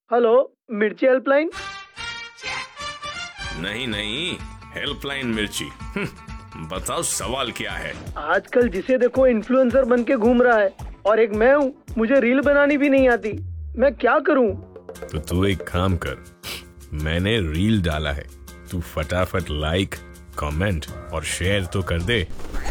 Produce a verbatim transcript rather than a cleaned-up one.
Hello, मिर्ची helpline. नहीं नहीं, हेल्पलाइन मिर्ची। हम्म, बताओ सवाल क्या है। आजकल जिसे देखो इन्फ्लुएंसर बन के घूम रहा है और एक मैं हूँ, मुझे रील बनानी भी नहीं आती। मैं क्या करूँ? तो तू एक काम कर, मैंने रील डाला है, तू फटाफट लाइक, कमेंट और शेयर तो कर दे।